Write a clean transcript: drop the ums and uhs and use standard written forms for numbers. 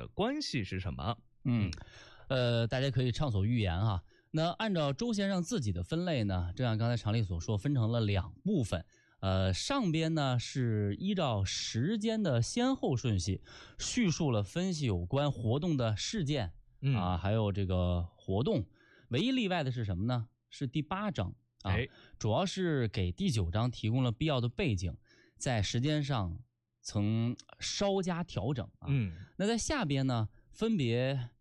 的关系是什么？ 大家可以畅所欲言哈。那按照周先生自己的分类呢，正像刚才常理所说，分成了2部分。上边呢是依照时间的先后顺序，叙述了分析有关活动的事件还有这个活动。唯一例外的是什么呢？是第8章主要是给第9章提供了必要的背景，在时间上曾稍加调整那在下边呢，分别